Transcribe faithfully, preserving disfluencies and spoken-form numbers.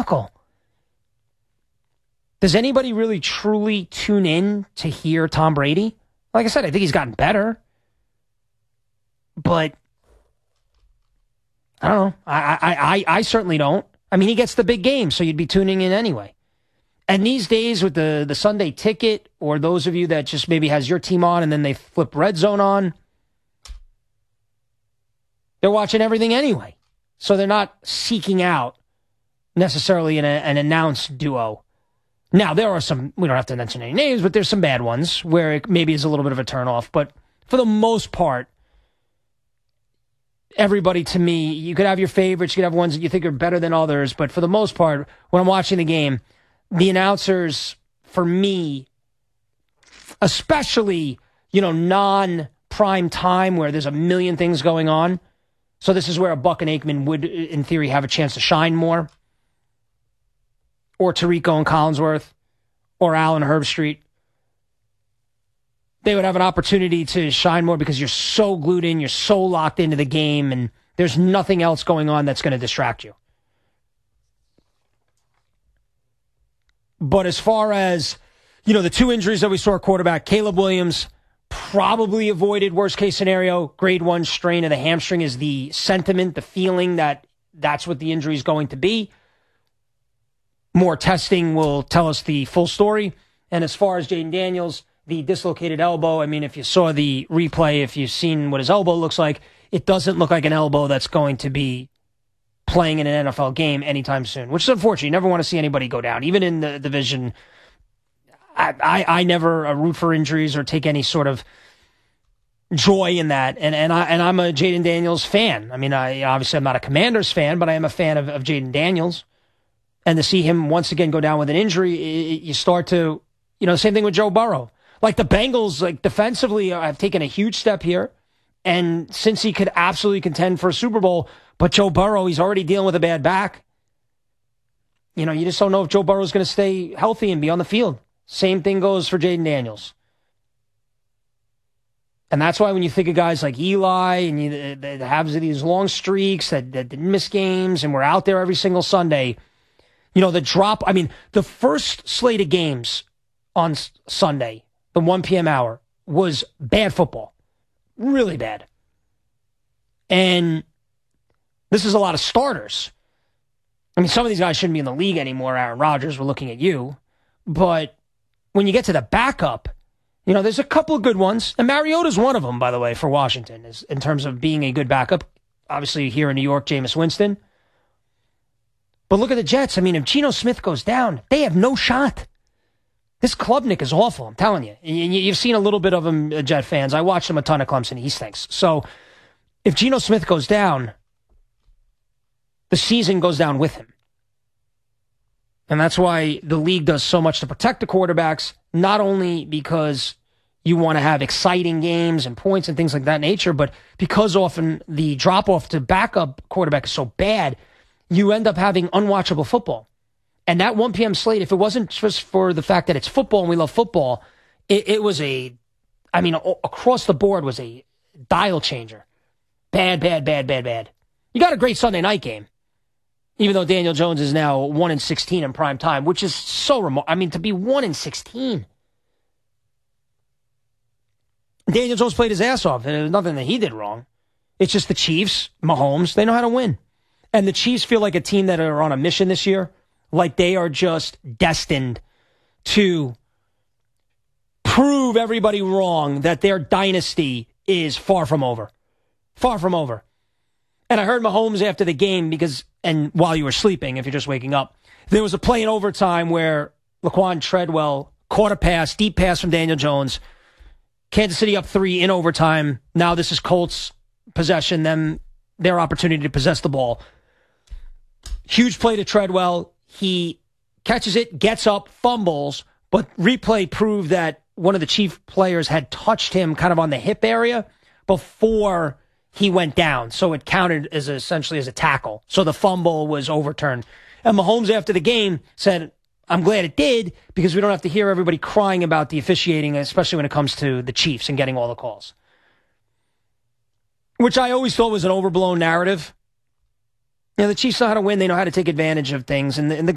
debacle. Does anybody really truly tune in to hear Tom Brady? Like I said, I think he's gotten better. But I don't know. I, I, I, I certainly don't. I mean, he gets the big game, so you'd be tuning in anyway. And these days with the, the Sunday ticket, or those of you that just maybe has your team on and then they flip Red Zone on, they're watching everything anyway. So they're not seeking out necessarily an, an announced duo. Now, there are some, we don't have to mention any names, but there's some bad ones where it maybe is a little bit of a turnoff. But for the most part, everybody, to me, you could have your favorites, you could have ones that you think are better than others, but for the most part, when I'm watching the game, the announcers, for me, especially, you know, non-prime time where there's a million things going on. So this is where a Buck and Aikman would, in theory, have a chance to shine more. Or Tirico and Collinsworth, or Allen Herbstreit. They would have an opportunity to shine more because you're so glued in, you're so locked into the game, and there's nothing else going on that's going to distract you. But as far as, you know, the two injuries that we saw at quarterback, Caleb Williams probably avoided worst case scenario. Grade one strain of the hamstring is the sentiment, the feeling that that's what the injury is going to be. More testing will tell us the full story. And as far as Jaden Daniels, the dislocated elbow, I mean, if you saw the replay, if you've seen what his elbow looks like, it doesn't look like an elbow that's going to be playing in an N F L game anytime soon, which is unfortunate. You never want to see anybody go down. Even in the division, I, I, I never uh, root for injuries or take any sort of joy in that. And and, I, and I'm a Jaden Daniels fan. I mean, I obviously I'm not a Commanders fan, but I am a fan of, of Jaden Daniels. And to see him once again go down with an injury, it, you start to, you know, same thing with Joe Burrow. Like the Bengals, like defensively, have taken a huge step here. And since he could absolutely contend for a Super Bowl, but Joe Burrow, he's already dealing with a bad back. You know, you just don't know if Joe Burrow is going to stay healthy and be on the field. Same thing goes for Jaden Daniels. And that's why when you think of guys like Eli and you that have these long streaks that, that didn't miss games and we're out there every single Sunday, you know, the drop, I mean, the first slate of games on Sunday, the one p.m. hour, was bad football. Really bad. And this is a lot of starters. I mean, some of these guys shouldn't be in the league anymore. Aaron Rodgers, we're looking at you. But when you get to the backup, you know, there's a couple of good ones. And Mariota's one of them, by the way, for Washington, is in terms of being a good backup. Obviously, here in New York, Jameis Winston. But look at the Jets. I mean, if Geno Smith goes down, they have no shot. This Klubnik is awful, I'm telling you. You've seen a little bit of him, Jet fans. I watched him a ton of Clemson. He stinks. So if Geno Smith goes down, the season goes down with him. And that's why the league does so much to protect the quarterbacks, not only because you want to have exciting games and points and things like that nature, but because often the drop-off to backup quarterback is so bad, you end up having unwatchable football. And that one p.m. slate, if it wasn't just for the fact that it's football and we love football, it, it was a, I mean, across the board was a dial changer. Bad, bad, bad, bad, bad. You got a great Sunday night game, even though Daniel Jones is now one and sixteen in prime time, which is so remarkable. I mean, to be one and sixteen. Daniel Jones played his ass off, and there's nothing that he did wrong. It's just the Chiefs, Mahomes, they know how to win. And the Chiefs feel like a team that are on a mission this year. Like they are just destined to prove everybody wrong that their dynasty is far from over. Far from over. And I heard Mahomes after the game because, and while you were sleeping, if you're just waking up, there was a play in overtime where Laquan Treadwell caught a pass, deep pass from Daniel Jones. Kansas City up three in overtime. Now this is Colts possession, them their opportunity to possess the ball. Huge play to Treadwell. He catches it, gets up, fumbles, but replay proved that one of the Chief players had touched him kind of on the hip area before he went down. So it counted as essentially as a tackle. So the fumble was overturned. And Mahomes, after the game, said, I'm glad it did because we don't have to hear everybody crying about the officiating, especially when it comes to the Chiefs and getting all the calls. Which I always thought was an overblown narrative. You know, the Chiefs know how to win. They know how to take advantage of things. And the, and the